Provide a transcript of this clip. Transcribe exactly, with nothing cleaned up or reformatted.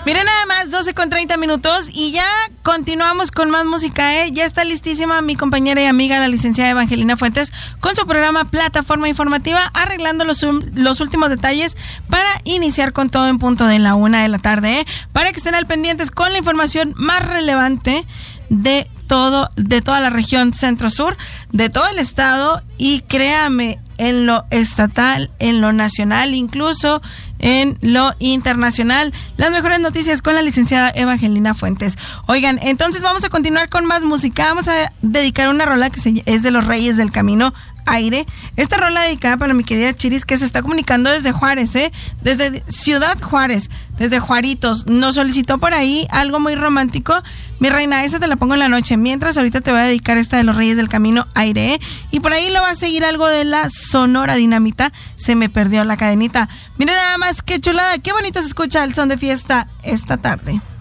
Miren nada más, doce con treinta minutos y ya continuamos con más música, ¿eh? Ya está listísima mi compañera y amiga, la licenciada Evangelina Fuentes, con su programa Plataforma Informativa, arreglando los, los últimos detalles para iniciar con todo en punto de la una de la tarde, ¿eh? Para que estén al pendientes con la información más relevante de todo, de toda la región centro-sur, de todo el estado y créame, en lo estatal, en lo nacional, incluso en lo internacional. Las mejores noticias con la licenciada Evangelina Fuentes. Oigan, entonces vamos a continuar con más música. Vamos a dedicar una rola que se, es de los Reyes del Camino, Aire. Esta rola dedicada para mi querida Chiris, que se está comunicando desde Juárez, ¿eh? Desde Ciudad Juárez, desde Juaritos. Nos solicitó por ahí algo muy romántico. Mi reina, esa te la pongo en la noche. Mientras, ahorita te voy a dedicar esta de los Reyes del Camino, Aire, ¿eh? Y por ahí lo va a seguir algo de la Sonora Dinamita, Se me perdió la cadenita. Miren nada más, qué chulada, qué bonito se escucha el son de fiesta esta tarde.